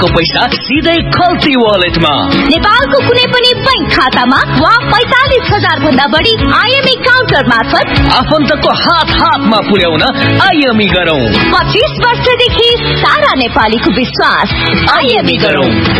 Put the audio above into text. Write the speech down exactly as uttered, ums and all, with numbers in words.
को पैसा सिधै खल्ती वालेटमा। नेपालको कुनै पनि बैंक खातामा वा पैंतालीस हजार भन्दा बढी आईएमई काउन्टर मार्फत आफन्तको हात हातमा पुर्याउन आईएमई गरौँ। पच्चीस वर्षदेखि सारा नेपालीको विश्वास। आईएमई गरौँ।